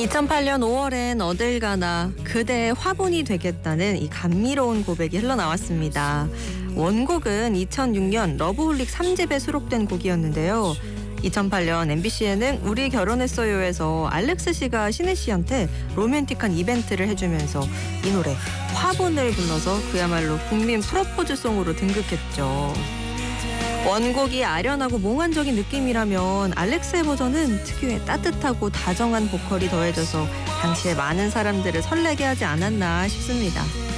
2008년 5월엔 어딜 가나 그대의 화분이 되겠다는 이 감미로운 고백이 흘러나왔습니다. 원곡은 2006년 러브홀릭 3집에 수록된 곡이었는데요. 2008년 MBC 예능 우리 결혼했어요에서 알렉스 씨가 신혜 씨한테 로맨틱한 이벤트를 해주면서 이 노래 화분을 불러서 그야말로 국민 프로포즈송으로 등극했죠. 원곡이 아련하고 몽환적인 느낌이라면 알렉스의 버전은 특유의 따뜻하고 다정한 보컬이 더해져서 당시에 많은 사람들을 설레게 하지 않았나 싶습니다.